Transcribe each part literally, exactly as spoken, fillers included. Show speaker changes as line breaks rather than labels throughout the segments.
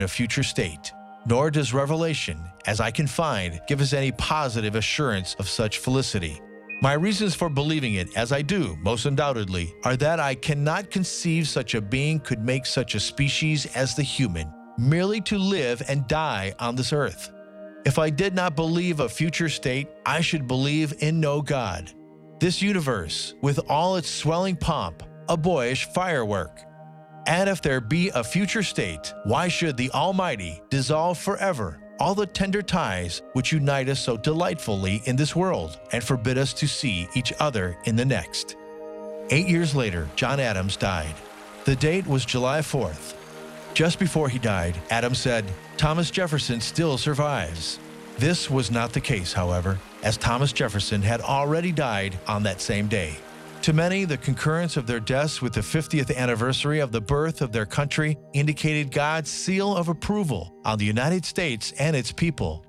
a future state. Nor does Revelation, as I can find, give us any positive assurance of such felicity. My reasons for believing it, as I do, most undoubtedly, are that I cannot conceive such a being could make such a species as the human, merely to live and die on this earth. If I did not believe a future state, I should believe in no God. This universe, with all its swelling pomp, a boyish firework. And if there be a future state, why should the Almighty dissolve forever all the tender ties which unite us so delightfully in this world and forbid us to see each other in the next? Eight years later, John Adams died. The date was July fourth. Just before he died, Adams said, "Thomas Jefferson still survives." This was not the case, however, as Thomas Jefferson had already died on that same day. To many, the concurrence of their deaths with the fiftieth anniversary of the birth of their country indicated God's seal of approval on the United States and its people.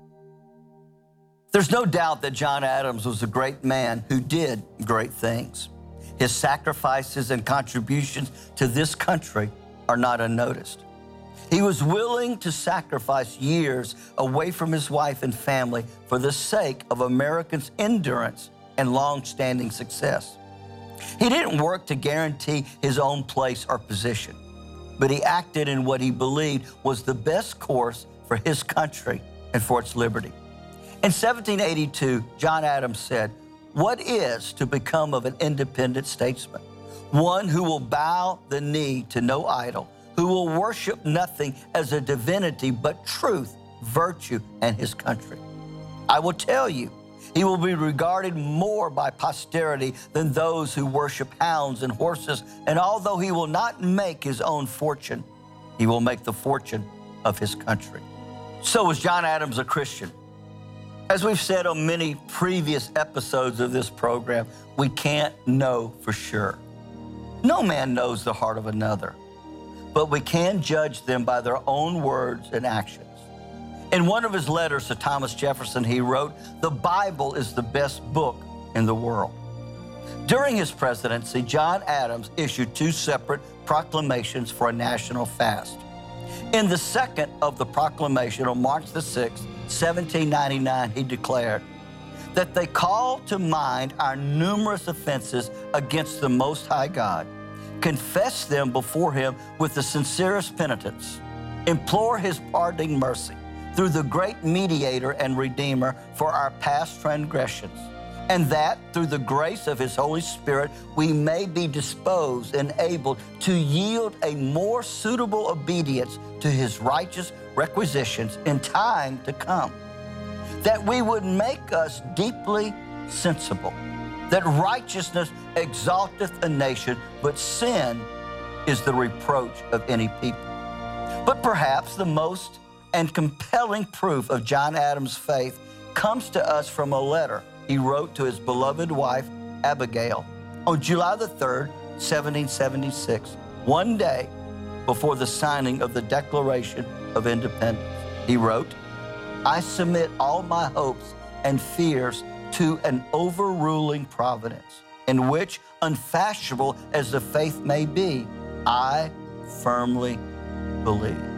There's no doubt that John Adams was a great man who did great things. His sacrifices and contributions to this country are not unnoticed. He was willing to sacrifice years away from his wife and family for the sake of Americans' endurance and long-standing success. He didn't work to guarantee his own place or position, but he acted in what he believed was the best course for his country and for its liberty. In seventeen eighty-two, John Adams said, "What is to become of an independent statesman? One who will bow the knee to no idol, who will worship nothing as a divinity but truth, virtue, and his country. I will tell you, he will be regarded more by posterity than those who worship hounds and horses, and although he will not make his own fortune, he will make the fortune of his country." So was John Adams a Christian? As we've said on many previous episodes of this program, we can't know for sure. No man knows the heart of another, but we can judge them by their own words and actions. In one of his letters to Thomas Jefferson, he wrote, "The Bible is the best book in the world." During his presidency, John Adams issued two separate proclamations for a national fast. In the second of the proclamation on March the sixth, seventeen ninety-nine, he declared that they call to mind our numerous offenses against the Most High God, confess them before him with the sincerest penitence, implore his pardoning mercy through the great mediator and redeemer for our past transgressions, and that through the grace of his Holy Spirit we may be disposed and able to yield a more suitable obedience to his righteous requisitions in time to come, that we would make us deeply sensible that righteousness exalteth a nation, but sin is the reproach of any people. But perhaps the most and compelling proof of John Adams' faith comes to us from a letter he wrote to his beloved wife, Abigail, on July the third, seventeen seventy-six, one day before the signing of the Declaration of Independence. He wrote, "I submit all my hopes and fears to an overruling providence, in which, unfashionable as the faith may be, I firmly believe."